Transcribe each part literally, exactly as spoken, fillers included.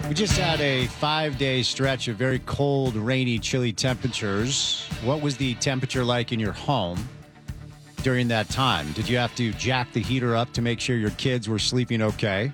We just had a five-day stretch of very cold, rainy, chilly temperatures. What was the temperature like in your home during that time? Did you have to jack the heater up to make sure your kids were sleeping okay?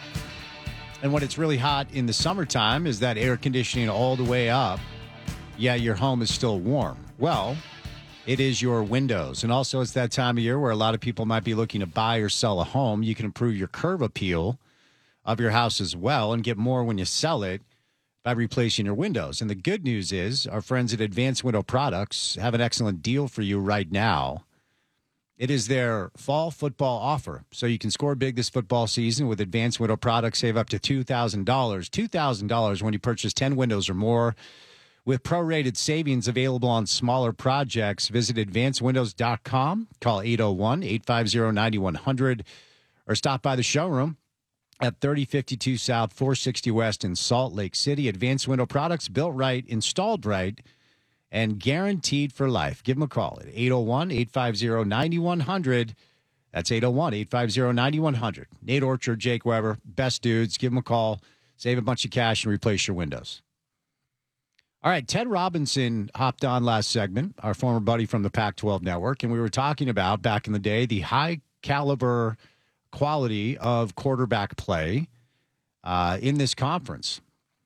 And when it's really hot in the summertime, is that air conditioning all the way up? Yeah, your home is still warm. Well, it is your windows. And also it's that time of year where a lot of people might be looking to buy or sell a home. You can improve your curb appeal of your house as well and get more when you sell it by replacing your windows. And the good news is our friends at Advanced Window Products have an excellent deal for you right now. It is their fall football offer. So you can score big this football season with Advanced Window Products. Save up to two thousand dollars. two thousand dollars when you purchase ten windows or more. With prorated savings available on smaller projects, visit advanced windows dot com. Call eight oh one, eight five oh, nine one hundred or stop by the showroom at thirty fifty-two South, four sixty West in Salt Lake City. Advanced Window Products, built right, installed right, and guaranteed for life. Give them a call at eight oh one, eight five oh, nine one hundred. That's eight oh one, eight five oh, nine one hundred. Nate Orchard, Jake Weber, best dudes. Give them a call. Save a bunch of cash and replace your windows. All right, Ted Robinson hopped on last segment, our former buddy from the Pac twelve Network, and we were talking about, back in the day, the high-caliber quality of quarterback play uh, in this conference.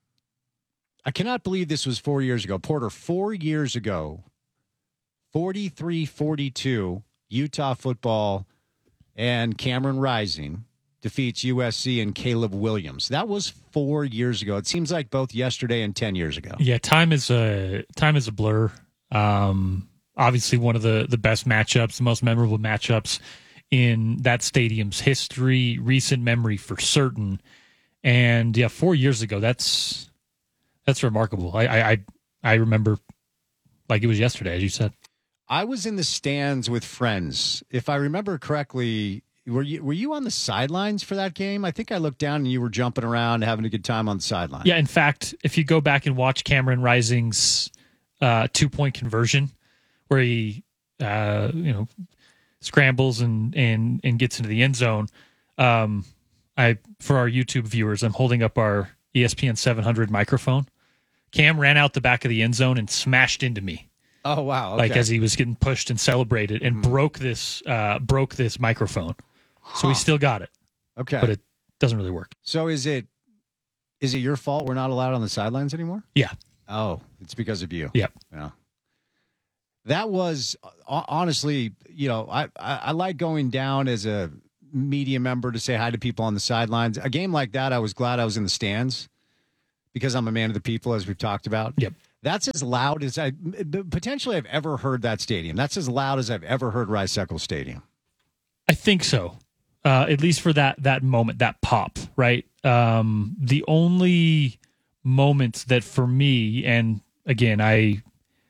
I cannot believe this was four years ago. Porter, four years ago, forty-three forty-two, Utah football and Cameron Rising defeats U S C and Caleb Williams. That was four years ago. It seems like both yesterday and ten years ago. Yeah, time is a time is a blur. Um, obviously, one of the, the best matchups, the most memorable matchups in that stadium's history, recent memory for certain. And yeah, four years ago, that's that's remarkable. I I I remember like it was yesterday, as you said. I was in the stands with friends. If I remember correctly, were you were you on the sidelines for that game? I think I looked down and you were jumping around, having a good time on the sideline. Yeah, in fact, if you go back and watch Cameron Rising's uh, two-point conversion, where he uh, you know scrambles and, and and gets into the end zone, um, I for our YouTube viewers, I'm holding up our E S P N seven hundred microphone. Cam ran out the back of the end zone and smashed into me. Oh wow! Okay. Like as he was getting pushed and celebrated, and mm. broke this uh, broke this microphone. Huh. So we still got it. Okay, but it doesn't really work. So is it is it your fault we're not allowed on the sidelines anymore? Yeah. Oh, it's because of you. Yep. Yeah. That was honestly, you know, I, I I like going down as a media member to say hi to people on the sidelines. A game like that, I was glad I was in the stands because I'm a man of the people, as we've talked about. Yep. That's as loud as I potentially I've ever heard that stadium. That's as loud as I've ever heard Rice-Eccles Stadium. I think so. Uh, at least for that that moment, that pop, right? Um, the only moments that for me, and again, I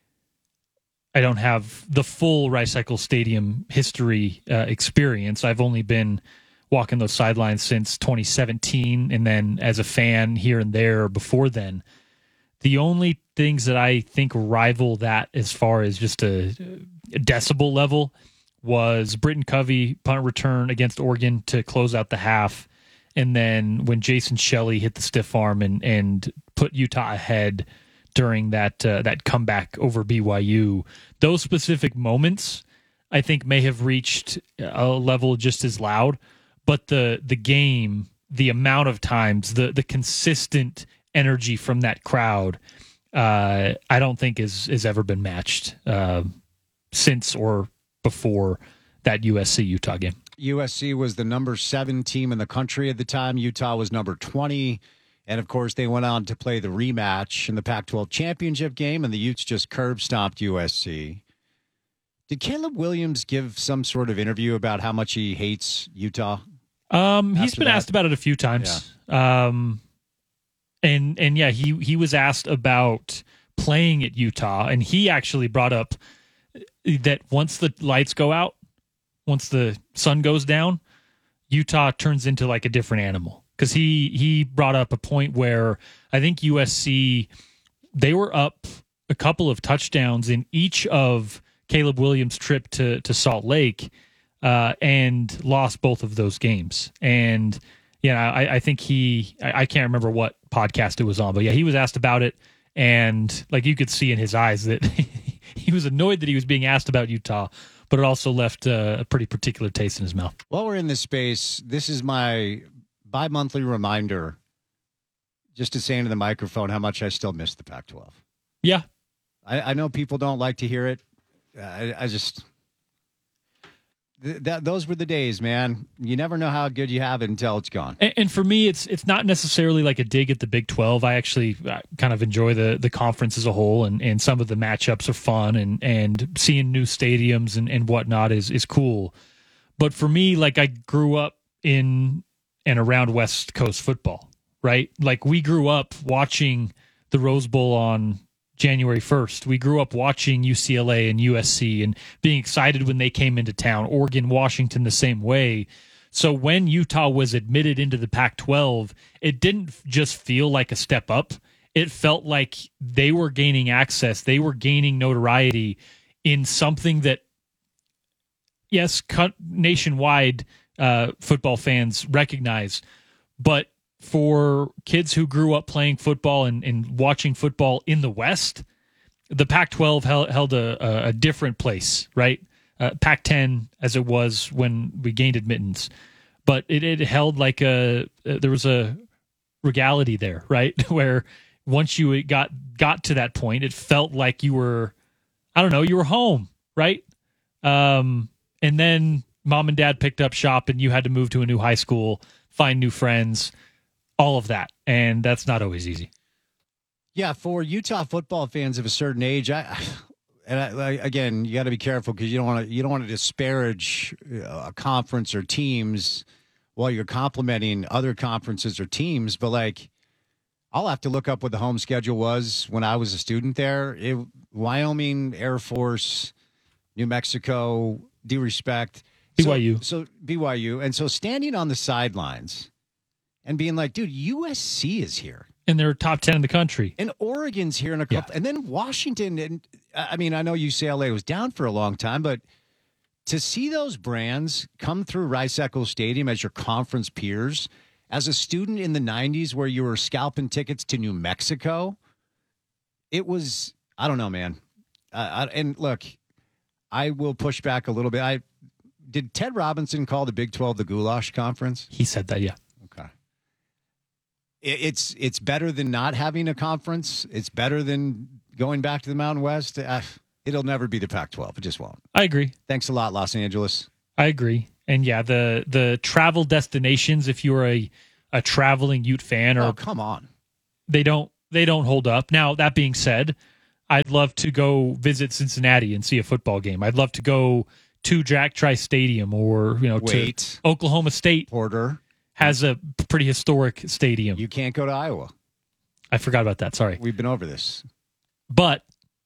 I don't have the full Rice-Eccles Stadium history uh, experience. I've only been walking those sidelines since twenty seventeen, and then as a fan here and there before then. The only things that I think rival that as far as just a, a decibel level was Britton Covey punt return against Oregon to close out the half, and then when Jason Shelley hit the stiff arm and, and put Utah ahead during that uh, that comeback over B Y U. Those specific moments, I think, may have reached a level just as loud, but the the game, the amount of times, the the consistent energy from that crowd, uh, I don't think is has ever been matched uh, since or before that U S C Utah game. U S C was the number seven team in the country at the time. Utah was number twenty. And, of course, they went on to play the rematch in the Pac twelve championship game, and the Utes just curb-stomped U S C. Did Caleb Williams give some sort of interview about how much he hates Utah? Um, he's been that? asked about it a few times. Yeah. Um, and, and yeah, he, he was asked about playing at Utah, and he actually brought up that once the lights go out, once the sun goes down, Utah turns into like a different animal. Because he, he brought up a point where I think U S C, they were up a couple of touchdowns in each of Caleb Williams' trip to, to Salt Lake uh, and lost both of those games. And yeah, I, I think he, I, I can't remember what podcast it was on, but yeah, he was asked about it. And like you could see in his eyes that he was annoyed that he was being asked about Utah, but it also left uh, a pretty particular taste in his mouth. While we're in this space, this is my bi-monthly reminder just to say into the microphone how much I still miss the Pac twelve. Yeah. I, I know people don't like to hear it. I, I just... That those were the days, man. You never know how good you have it until it's gone. And, and for me, it's it's not necessarily like a dig at the Big twelve. I actually uh, kind of enjoy the the conference as a whole, and, and some of the matchups are fun, and, and seeing new stadiums and, and whatnot is is cool. But for me, like I grew up in and around West Coast football, right? Like we grew up watching the Rose Bowl on January first. We grew up watching U C L A and U S C and being excited when they came into town. Oregon, Washington, the same way. So when Utah was admitted into the Pac twelve, it didn't just feel like a step up. It felt like they were gaining access. They were gaining notoriety in something that, yes, nationwide uh, football fans recognize, but for kids who grew up playing football and, and watching football in the West, the Pac twelve held, held a, a different place, right? Uh, Pac ten, as it was when we gained admittance. But it, it held like a, there was a regality there, right? Where once you got, got to that point, it felt like you were, I don't know, you were home, right? Um, and then mom and dad picked up shop and you had to move to a new high school, find new friends, all of that, and that's not always easy. Yeah, for Utah football fans of a certain age, I and I, again, you got to be careful because you don't want to you don't want to disparage a conference or teams while you're complimenting other conferences or teams. But like, I'll have to look up what the home schedule was when I was a student there. It, Wyoming, Air Force, New Mexico, due respect, B Y U. So, so B Y U, and so standing on the sidelines and being like, dude, U S C is here. And they're top ten in the country. And Oregon's here in a couple. Yeah. And then Washington. And I mean, I know U C L A was down for a long time, but to see those brands come through Rice-Eccles Stadium as your conference peers, as a student in the nineties where you were scalping tickets to New Mexico, it was, I don't know, man. Uh, I, and look, I will push back a little bit. I Did Ted Robinson call the Big twelve the Goulash Conference? He said that, yeah. Okay. It's it's better than not having a conference. It's better than going back to the Mountain West. Uh, it'll never be the Pac twelve. It just won't. I agree. Thanks a lot, Los Angeles. I agree. And yeah, the the travel destinations, if you're a, a traveling Ute fan, or oh, come on, they don't they don't hold up. Now, that being said, I'd love to go visit Cincinnati and see a football game. I'd love to go to Jack Trice Stadium, or you know, Wait. to Oklahoma State. Porter has a pretty historic stadium. You can't go to Iowa. I forgot about that. Sorry. We've been over this. But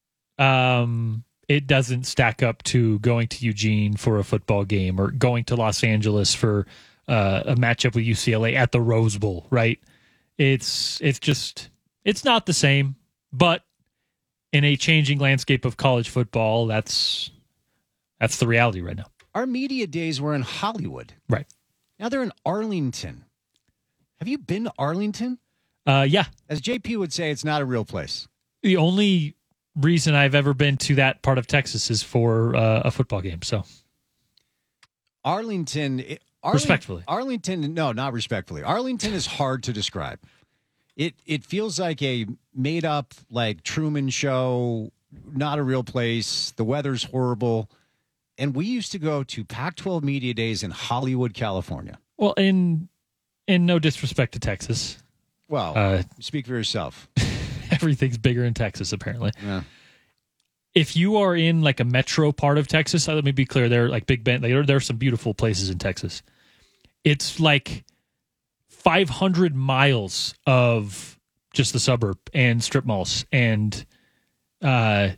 um, it doesn't stack up to going to Eugene for a football game, or going to Los Angeles for uh, a matchup with U C L A at the Rose Bowl, right? It's it's just, it's not the same. But in a changing landscape of college football, that's that's the reality right now. Our media days were in Hollywood. Right. Now they're in Arlington. Have you been to Arlington? Uh, yeah. As J P would say, it's not a real place. The only reason I've ever been to that part of Texas is for uh, a football game. So, Arlington, it, Arling, respectfully, Arlington. No, not respectfully. Arlington is hard to describe. It it feels like a made up, like Truman Show. Not a real place. The weather's horrible. And we used to go to Pac twelve Media Days in Hollywood, California. Well, in in no disrespect to Texas. Well, uh, speak for yourself. Everything's bigger in Texas, apparently. Yeah. If you are in like a metro part of Texas, let me be clear, there like Big Bend, there, there are some beautiful places in Texas. It's like five hundred miles of just the suburb and strip malls and uh,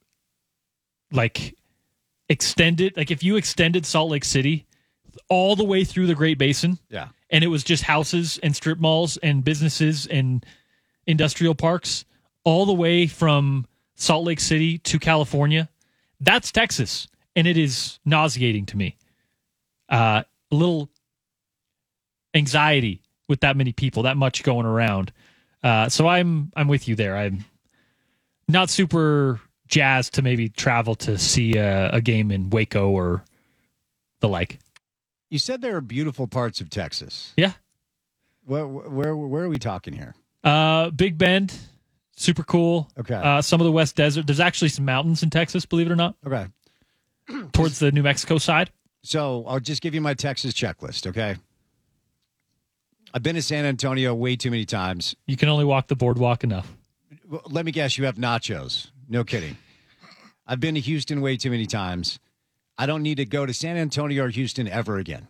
like extended, like if you extended Salt Lake City all the way through the Great Basin, yeah, and it was just houses and strip malls and businesses and industrial parks all the way from Salt Lake City to California, that's Texas, and it is nauseating to me. Uh, a little anxiety with that many people, that much going around. Uh, so I'm I'm with you there. I'm not super jazzed to maybe travel to see a, a game in Waco or the like. You said there are beautiful parts of Texas. Yeah. Where where where are we talking here? Uh, Big Bend, super cool. Okay. Uh, some of the West Desert. There's actually some mountains in Texas, believe it or not. Okay. Towards the New Mexico side. So I'll just give you my Texas checklist, okay? I've been to San Antonio way too many times. You can only walk the boardwalk enough. Well, let me guess, you have nachos. No kidding. I've been to Houston way too many times. I don't need to go to San Antonio or Houston ever again.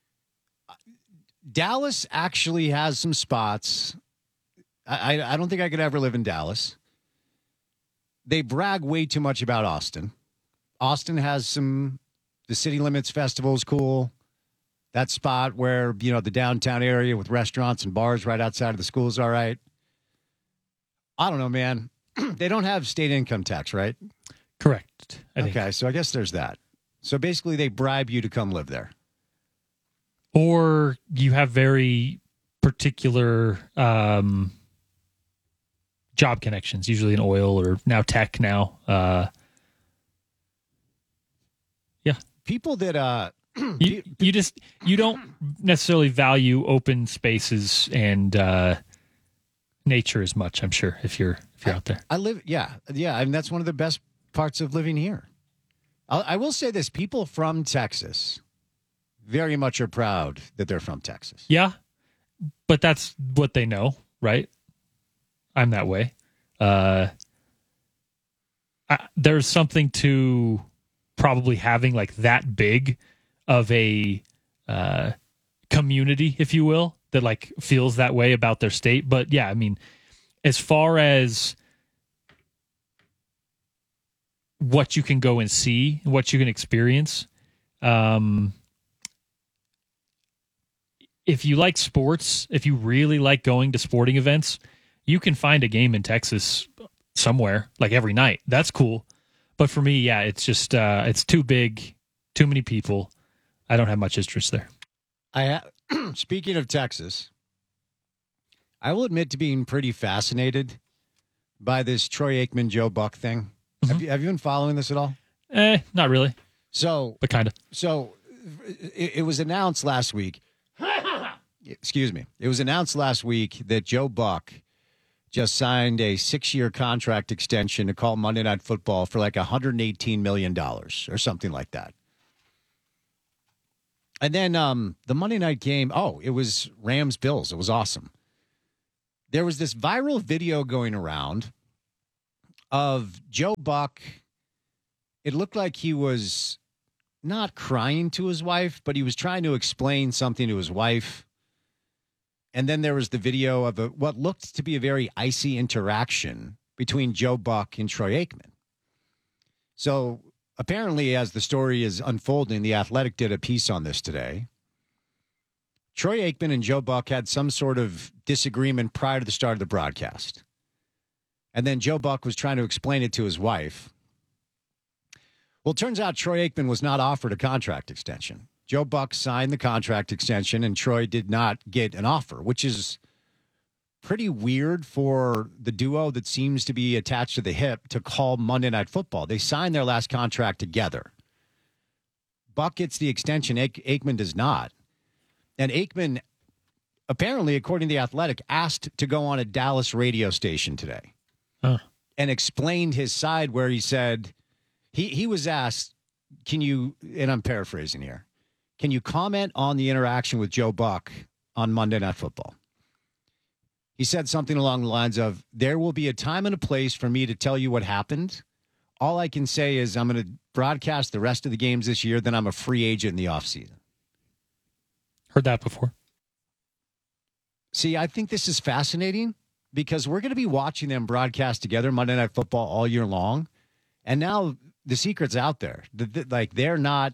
Dallas actually has some spots. I, I, I don't think I could ever live in Dallas. They brag way too much about Austin. Austin has some, the City Limits Festival is cool. That spot where, you know, the downtown area with restaurants and bars right outside of the school is all right. I don't know, man. They don't have state income tax, right? Correct. I think. Okay, so I guess there's that. So basically they bribe you to come live there. Or you have very particular um, job connections, usually in oil or now tech now. Uh, yeah. People that uh you, you just you don't necessarily value open spaces and uh, nature as much, I'm sure, if you're if you're I, out there. I live yeah, yeah, and that's one of the best parts of living here. I'll, I will say this, people from Texas very much are proud that they're from Texas. Yeah. But that's what they know, right? I'm that way. Uh, I, there's something to probably having like that big of a uh, community, if you will, that like feels that way about their state. But yeah, I mean, as far as what you can go and see, what you can experience, um, if you like sports, if you really like going to sporting events, you can find a game in Texas somewhere, like every night. That's cool. But for me, yeah, it's just uh, it's too big, too many people. I don't have much interest there. I ha- Speaking of Texas, I will admit to being pretty fascinated by this Troy Aikman, Joe Buck thing. Mm-hmm. Have you have you been following this at all? Eh, not really. So, but kind of. So, it, it was announced last week. Excuse me. It was announced last week that Joe Buck just signed a six-year contract extension to call Monday Night Football for like one hundred eighteen million dollars or something like that. And then um, the Monday night game, oh, it was Rams-Bills. It was awesome. There was this viral video going around of Joe Buck. It looked like he was not crying to his wife, but he was trying to explain something to his wife. And then there was the video of a, what looked to be a very icy interaction between Joe Buck and Troy Aikman. So apparently, as the story is unfolding, The Athletic did a piece on this today. Troy Aikman and Joe Buck had some sort of disagreement prior to the start of the broadcast. And then Joe Buck was trying to explain it to his wife. Well, it turns out Troy Aikman was not offered a contract extension. Joe Buck signed the contract extension, and Troy did not get an offer, which is pretty weird for the duo that seems to be attached to the hip to call Monday Night Football. They signed their last contract together. Buck gets the extension. Aikman does not. And Aikman, apparently, according to The Athletic, asked to go on a Dallas radio station today huh. and explained his side where he said, he, he was asked, can you, and I'm paraphrasing here, can you comment on the interaction with Joe Buck on Monday Night Football? He said something along the lines of, there will be a time and a place for me to tell you what happened. All I can say is I'm going to broadcast the rest of the games this year, then I'm a free agent in the offseason. Heard that before. See, I think this is fascinating because we're going to be watching them broadcast together Monday Night Football all year long. And now the secret's out there. The, the, like, they're not.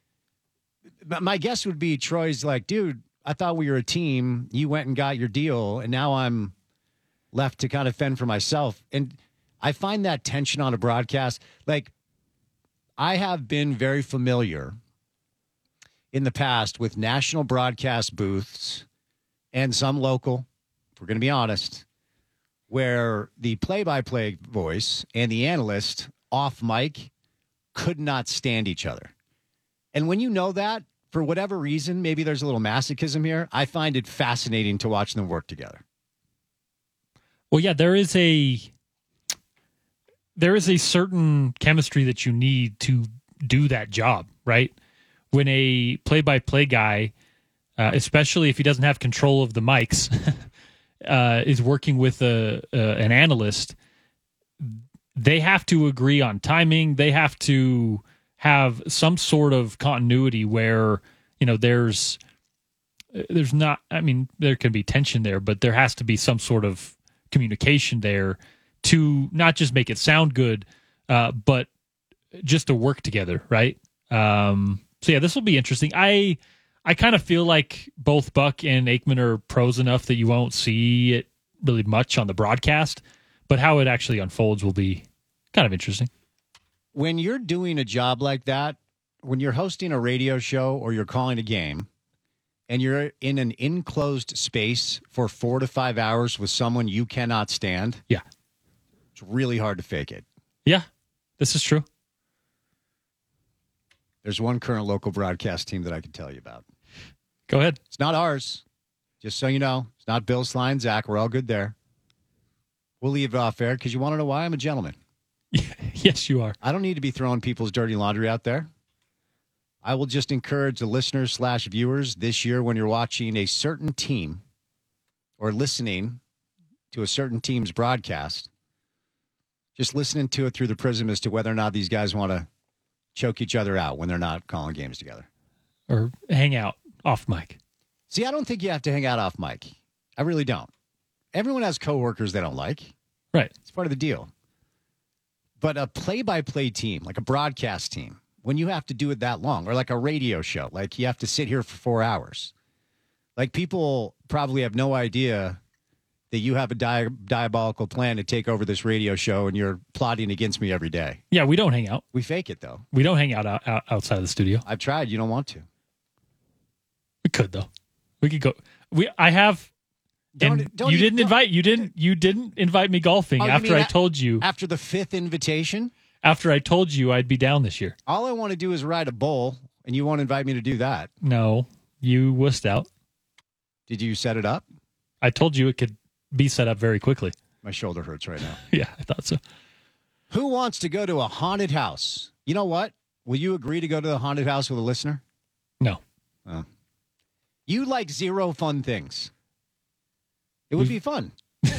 My guess would be Troy's like, dude, I thought we were a team. You went and got your deal, and now I'm left to kind of fend for myself. And I find that tension on a broadcast. Like, I have been very familiar in the past with national broadcast booths and some local, if we're going to be honest, where the play-by-play voice and the analyst off mic could not stand each other. And when you know that, for whatever reason, maybe there's a little masochism here, I find it fascinating to watch them work together. Well, yeah, there is a there is a certain chemistry that you need to do that job, right? When a play-by-play guy, uh, especially if he doesn't have control of the mics, uh, is working with a, uh, an analyst, they have to agree on timing. They have to have some sort of continuity where, you know, there's there's not, I mean, there can be tension there, but there has to be some sort of communication there to not just make it sound good, uh, but just to work together, right? Um, so yeah, this will be interesting. I I kind of feel like both Buck and Aikman are pros enough that you won't see it really much on the broadcast, but how it actually unfolds will be kind of interesting. When you're doing a job like that, when you're hosting a radio show or you're calling a game, and you're in an enclosed space for four to five hours with someone you cannot stand, yeah, it's really hard to fake it. Yeah, this is true. There's one current local broadcast team that I can tell you about. Go ahead. It's not ours, just so you know. It's not Bill, Sly, and Zach. We're all good there. We'll leave it off air because you want to know why I'm a gentleman. Yes, you are. I don't need to be throwing people's dirty laundry out there. I will just encourage the listeners slash viewers this year when you're watching a certain team or listening to a certain team's broadcast, just listening to it through the prism as to whether or not these guys want to choke each other out when they're not calling games together. Or hang out off mic. See, I don't think you have to hang out off mic. I really don't. Everyone has coworkers they don't like. Right. It's part of the deal. But a play-by-play team, like a broadcast team, when you have to do it that long, or like a radio show, like you have to sit here for four hours. Like people probably have no idea that you have a di- diabolical plan to take over this radio show and you're plotting against me every day. Yeah, we don't hang out. We fake it, though. We don't hang out, out, out outside of the studio. I've tried. You don't want to. We could, though. We could go. We. I have. Don't, and don't you even, didn't invite. You didn't. You didn't invite me golfing oh, after I a- told you. After the fifth invitation? After I told you I'd be down this year. All I want to do is ride a bull, and you won't invite me to do that. No, you wussed out. Did you set it up? I told you it could be set up very quickly. My shoulder hurts right now. Yeah, I thought so. Who wants to go to a haunted house? You know what? Will you agree to go to the haunted house with a listener? No. Oh. You like zero fun things. It would be fun.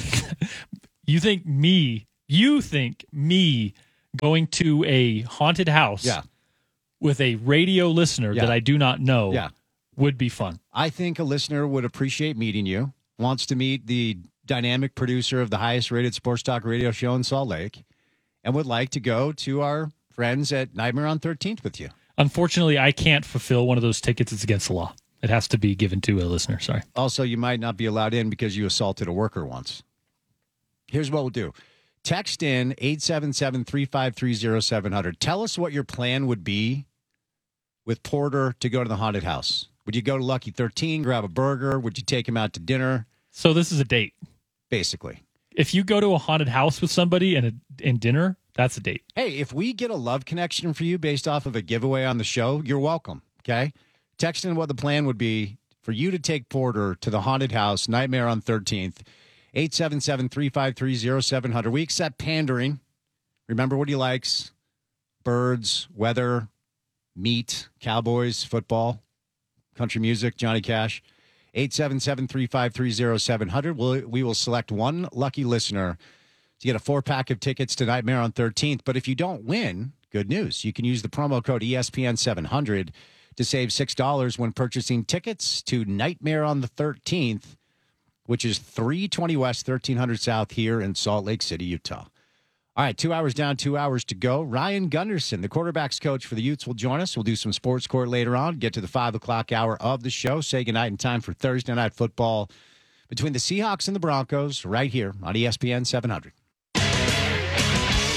You think me, you think me going to a haunted house Yeah. with a radio listener Yeah. that I do not know Yeah. would be fun. I think a listener would appreciate meeting you, wants to meet the dynamic producer of the highest rated sports talk radio show in Salt Lake, and would like to go to our friends at Nightmare on thirteenth with you. Unfortunately, I can't fulfill one of those tickets. It's against the law. It has to be given to a listener. Sorry. Also, you might not be allowed in because you assaulted a worker once. Here's what we'll do. Text in eight seven seven, three five three, zero seven zero zero. Tell us what your plan would be with Porter to go to the haunted house. Would you go to Lucky thirteen, grab a burger? Would you take him out to dinner? So this is a date. Basically. If you go to a haunted house with somebody and a, and dinner, that's a date. Hey, if we get a love connection for you based off of a giveaway on the show, you're welcome, okay? Text in what the plan would be for you to take Porter to the haunted house, Nightmare on thirteenth, eight seven seven, three five three, zero seven zero zero. We accept pandering. Remember what he likes: birds, weather, meat, cowboys, football, country music, Johnny Cash. eight seven seven, three five three, zero seven zero zero. We'll, we will select one lucky listener to get a four-pack of tickets to Nightmare on thirteenth. But if you don't win, good news. You can use the promo code E S P N seven hundred to save six dollars when purchasing tickets to Nightmare on the thirteenth, which is three twenty West, thirteen hundred South here in Salt Lake City, Utah. All right, two hours down, two hours to go. Ryan Gunderson, the quarterback's coach for the Utes, will join us. We'll do some sports court later on, get to the five o'clock hour of the show, say goodnight in time for Thursday Night Football between the Seahawks and the Broncos right here on E S P N seven hundred.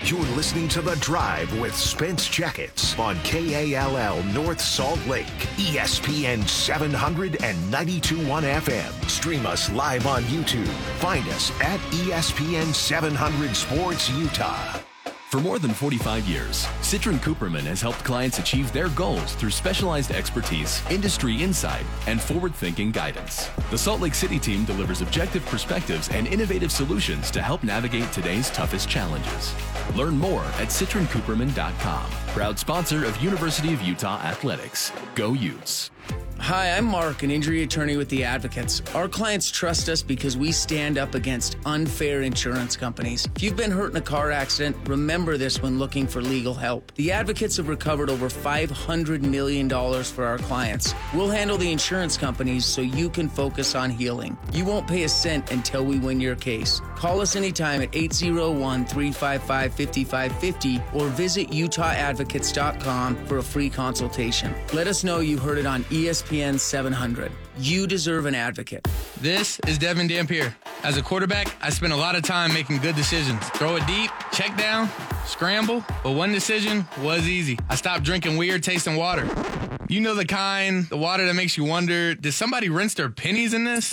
You're listening to The Drive with Spence Jackets on K A L L North Salt Lake, E S P N seven hundred and ninety-two point one F M. Stream us live on YouTube. Find us at E S P N seven hundred Sports Utah. For more than forty-five years, Citron Cooperman has helped clients achieve their goals through specialized expertise, industry insight, and forward-thinking guidance. The Salt Lake City team delivers objective perspectives and innovative solutions to help navigate today's toughest challenges. Learn more at citron cooperman dot com. Proud sponsor of University of Utah Athletics. Go Utes. Hi, I'm Mark, an injury attorney with the Advocates. Our clients trust us because we stand up against unfair insurance companies. If you've been hurt in a car accident, remember this when looking for legal help. The Advocates have recovered over five hundred million dollars for our clients. We'll handle the insurance companies so you can focus on healing. You won't pay a cent until we win your case. Call us anytime at eight oh one, three five five, five five five zero or visit utah advocates dot com for a free consultation. Let us know you heard it on E S P N seven hundred. You deserve an advocate. This is Devin Dampier. As a quarterback, I spent a lot of time making good decisions. Throw it deep, check down, scramble, but one decision was easy. I stopped drinking weird tasting water. You know the kind, the water that makes you wonder, did somebody rinse their pennies in this?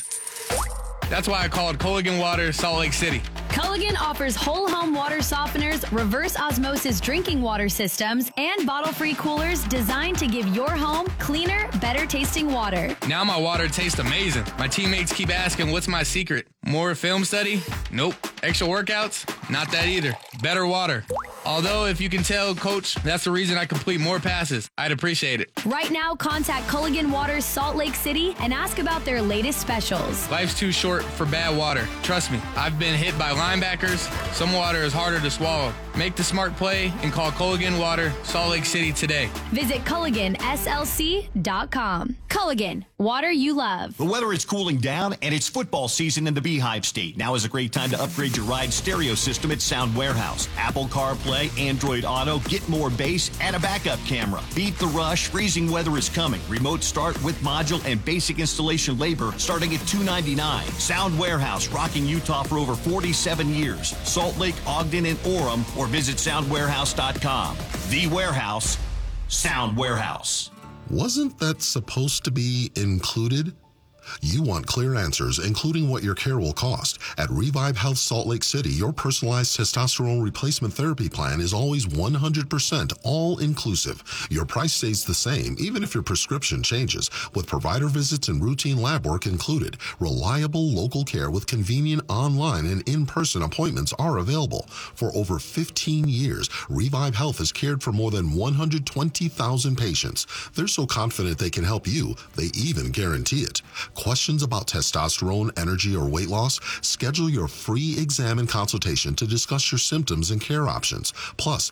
That's why I called Culligan Water Salt Lake City. Culligan offers whole home water softeners, reverse osmosis drinking water systems, and bottle-free coolers designed to give your home cleaner, better tasting water. Now my water tastes amazing. My teammates keep asking, what's my secret? More film study? Nope. Extra workouts? Not that either. Better water. Although, if you can tell, Coach, that's the reason I complete more passes. I'd appreciate it. Right now, contact Culligan Water Salt Lake City and ask about their latest specials. Life's too short for bad water. Trust me, I've been hit by linebackers. Some water is harder to swallow. Make the smart play and call Culligan Water Salt Lake City today. Visit Culligan S L C dot com. Culligan, water you love. The weather is cooling down, and it's football season in the Beehive State. Now is a great time to upgrade your ride stereo system at Sound Warehouse. Apple CarPlay, Android Auto, get more bass, and a backup camera. Beat the rush. Freezing weather is coming. Remote start with module and basic installation labor starting at two ninety-nine. Sound Warehouse, rocking Utah for over forty-seven years. Salt Lake, Ogden, and Orem, or visit sound warehouse dot com. The Warehouse, Sound Warehouse. Wasn't that supposed to be included? You want clear answers, including what your care will cost. At Revive Health Salt Lake City, your personalized testosterone replacement therapy plan is always one hundred percent all-inclusive. Your price stays the same, even if your prescription changes, with provider visits and routine lab work included. Reliable local care with convenient online and in-person appointments are available. For over fifteen years, Revive Health has cared for more than one hundred twenty thousand patients. They're so confident they can help you, they even guarantee it. Questions about testosterone, energy, or weight loss? Schedule your free exam and consultation to discuss your symptoms and care options. Plus,